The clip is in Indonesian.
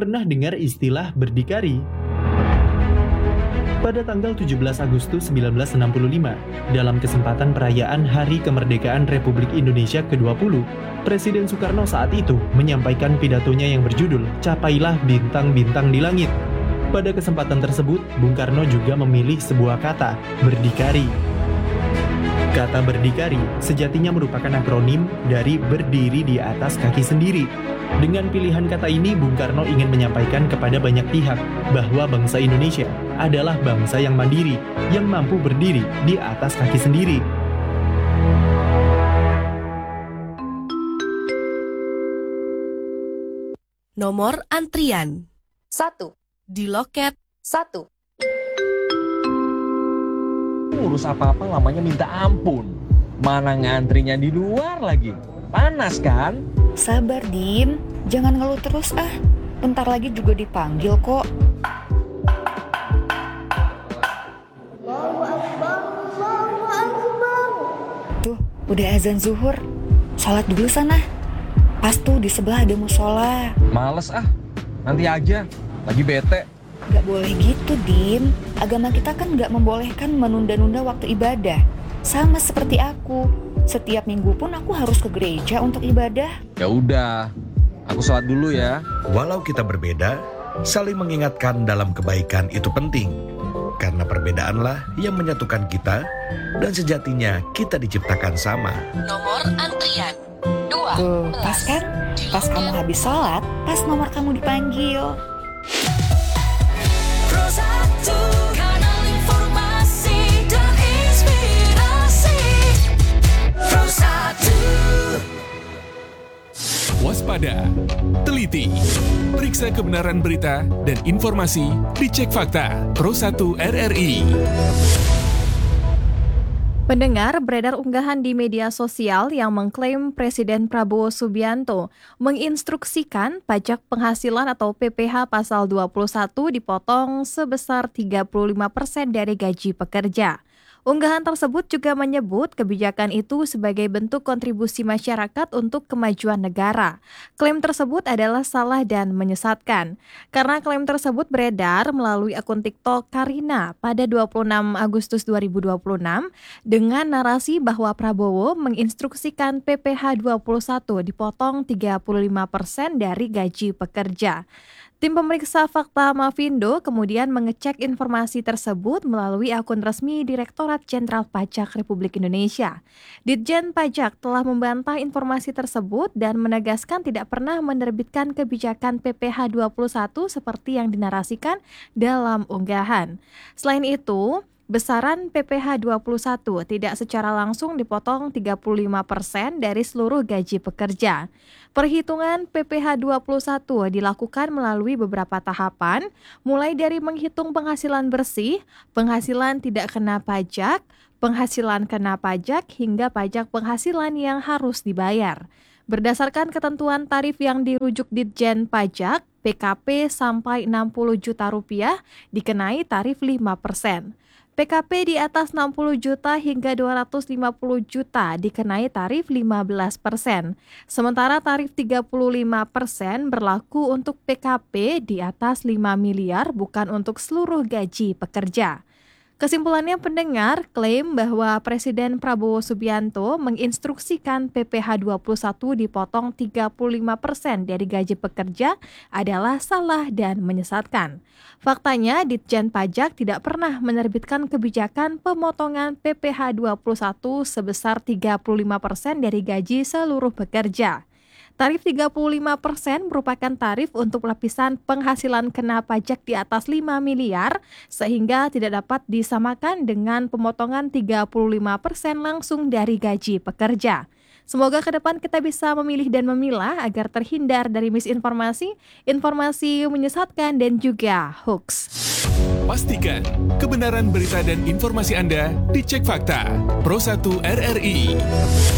Pernah dengar istilah berdikari? Pada tanggal 17 Agustus 1965, dalam kesempatan perayaan Hari Kemerdekaan Republik Indonesia ke-20, Presiden Soekarno saat itu menyampaikan pidatonya yang berjudul Capailah Bintang-Bintang di Langit. Pada kesempatan tersebut, Bung Karno juga memilih sebuah kata, berdikari. Kata berdikari sejatinya merupakan akronim dari berdiri di atas kaki sendiri. Dengan pilihan kata ini, Bung Karno ingin menyampaikan kepada banyak pihak bahwa bangsa Indonesia adalah bangsa yang mandiri, yang mampu berdiri di atas kaki sendiri. Nomor antrian 1. di loket 1. Urus apa-apa lamanya minta ampun. Mana ngantrinya di luar lagi. Panas kan? Sabar, Dim. Jangan ngeluh terus ah. Bentar lagi juga dipanggil kok. Tuh, udah azan zuhur. Sholat dulu sana. Pas tuh di sebelah ada musola. Males ah. Nanti aja. Lagi bete. Gak boleh gitu, Dim. Agama kita kan gak membolehkan menunda-nunda waktu ibadah. Sama seperti aku. Setiap minggu pun aku harus ke gereja untuk ibadah. Ya udah. Aku sholat dulu ya. Walau kita berbeda, saling mengingatkan dalam kebaikan itu penting. Karena perbedaanlah yang menyatukan kita, dan sejatinya kita diciptakan sama. Nomor antrian 2. Tuh, pas kan? Pas kamu habis sholat, pas nomor kamu dipanggil. Kanal informasi dan inspirasi. Waspada, teliti, periksa kebenaran berita dan informasi, dicek fakta. Pro1 RRI. Pendengar, beredar unggahan di media sosial yang mengklaim Presiden Prabowo Subianto menginstruksikan pajak penghasilan atau PPh pasal 21 dipotong sebesar 35% dari gaji pekerja. Unggahan tersebut juga menyebut kebijakan itu sebagai bentuk kontribusi masyarakat untuk kemajuan negara. Klaim tersebut adalah salah dan menyesatkan. Karena klaim tersebut beredar melalui akun TikTok Karina pada 26 Agustus 2026 dengan narasi bahwa Prabowo menginstruksikan PPh 21 dipotong 35% dari gaji pekerja. Tim pemeriksa fakta Mavindo kemudian mengecek informasi tersebut melalui akun resmi Direktorat Jenderal Pajak Republik Indonesia. Ditjen Pajak telah membantah informasi tersebut dan menegaskan tidak pernah menerbitkan kebijakan PPh 21 seperti yang dinarasikan dalam unggahan. Selain itu, besaran PPh 21 tidak secara langsung dipotong 35% dari seluruh gaji pekerja. Perhitungan PPh 21 dilakukan melalui beberapa tahapan, mulai dari menghitung penghasilan bersih, penghasilan tidak kena pajak, penghasilan kena pajak, hingga pajak penghasilan yang harus dibayar. Berdasarkan ketentuan tarif yang dirujuk Ditjen Pajak, PKP sampai 60 juta rupiah dikenai tarif 5%. PKP di atas 60 juta hingga 250 juta dikenai tarif 15%. Sementara tarif 35% berlaku untuk PKP di atas 5 miliar bukan untuk seluruh gaji pekerja. Kesimpulannya pendengar, klaim bahwa Presiden Prabowo Subianto menginstruksikan PPh 21 dipotong 35% dari gaji pekerja adalah salah dan menyesatkan. Faktanya, Ditjen Pajak tidak pernah menerbitkan kebijakan pemotongan PPh 21 sebesar 35% dari gaji seluruh pekerja. Tarif 35% merupakan tarif untuk lapisan penghasilan kena pajak di atas 5 miliar, sehingga tidak dapat disamakan dengan pemotongan 35% langsung dari gaji pekerja. Semoga ke depan kita bisa memilih dan memilah agar terhindar dari misinformasi, informasi menyesatkan, dan juga hoax. Pastikan kebenaran berita dan informasi Anda dicek fakta. Pro1 RRI.